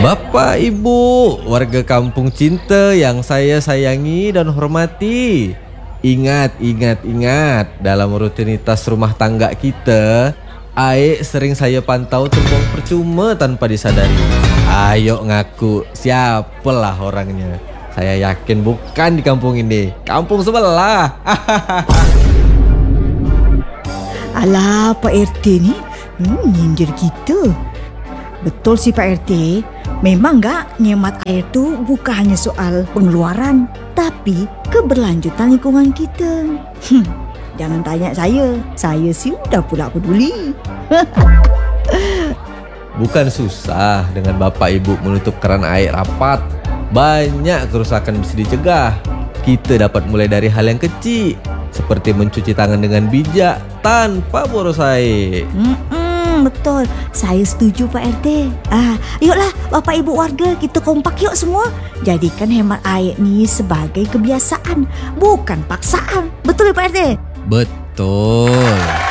Bapak, Ibu, warga kampung cinta yang saya sayangi dan hormati. Ingat, dalam rutinitas rumah tangga kita, air sering saya pantau terbuang percuma tanpa disadari. Ayo ngaku, siapalah orangnya. Saya yakin bukan di kampung ini, kampung sebelah. Alah, Pak RT ni nyindir kita. Betul sih Pak RT. Memang gak nyemat air tu bukan hanya soal pengeluaran, tapi keberlanjutan lingkungan kita. Jangan tanya saya sih udah pula peduli. Bukan susah dengan Bapak Ibu menutup keran air rapat. Banyak kerusakan bisa dicegah. Kita dapat mulai dari hal yang kecil, seperti mencuci tangan dengan bijak tanpa boros air. Betul, saya setuju Pak RT. Yuklah Bapak Ibu warga, kita kompak yuk semua. Jadikan hemat air ni sebagai kebiasaan, bukan paksaan. Betul ya Pak RT? Betul.